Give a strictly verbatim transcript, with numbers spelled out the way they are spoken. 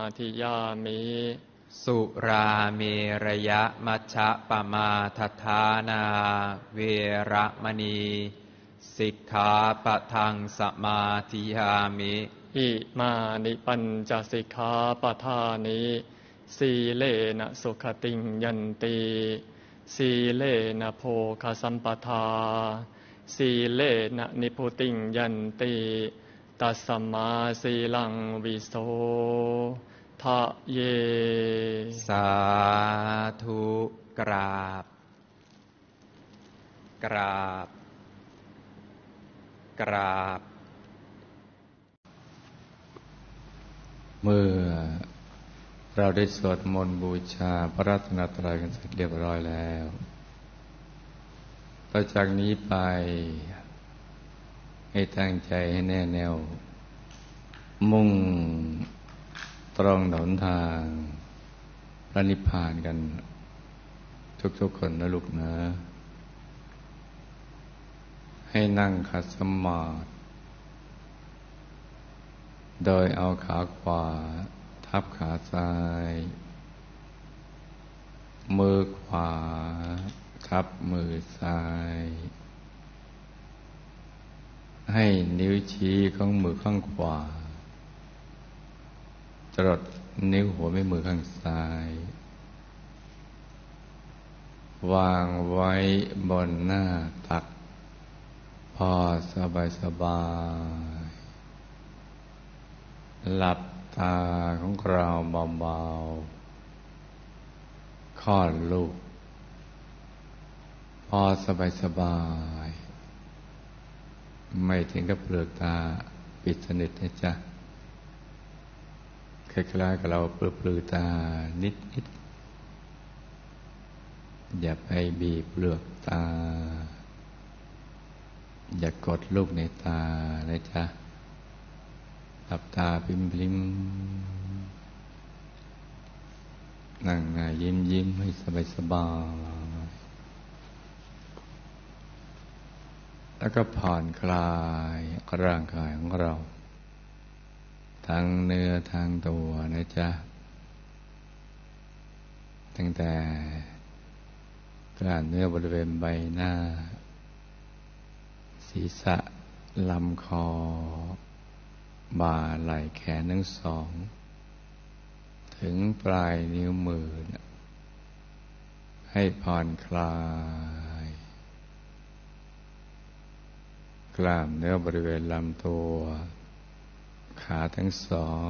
ธิยามิสุราเมรยมัชฌะปมาทฐานาเวระมณีสิกขาปะทังสมาธิยามิอิมานิปัญจสิกขาปทานิสีเลนะสุขติงยันติสีเลนะโภคสัมปทาสีเลนะนิพุติงยันติตัสสมาสีลังวิโสทะเยสาธุกราบกราบกราบเมื่อเราได้สวดมนต์บูชาพระรัตนตรัยกันเสร็จเรียบร้อยแล้วต่อจากนี้ไปให้ตั้งใจให้แน่แน่วมุ่งตรงหนทางพระนิพพานกันทุกๆคนนะลูกนะให้นั่งขัดสมาธิโดยเอาขาขวาทับขาซ้ายมือขวาทับมือซ้ายให้นิ้วชี้ของมือข้างขวาจรดนิ้วหัวแม่มือข้างซ้ายวางไว้บนหน้าตักพอสบายสบายหลับตาของเราเบาๆคลอดลูกพอสบายสบายไม่ถึงกับเปลือกตาปิดสนิทนะจ๊ะคล้ายๆกับเราเปลือกตานิดๆอย่าไปบีบเปลือกตาอย่ากดลูกในตานะจ๊ะหลับตาพริมๆนั่งหน้ายิ้มๆให้สบายๆแล้วก็ผ่อนคลายร่างกายของเราทั้งเนื้อทั้งตัวนะจ๊ะตั้งแต่กล้ามเนื้อบริเวณใบหน้าศีรษะลำคอบ่าไหล่แขนทั้งสองถึงปลายนิ้วมือนะให้ผ่อนคลายกล้ามเนื้อบริเวณลำตัวขาทั้งสอง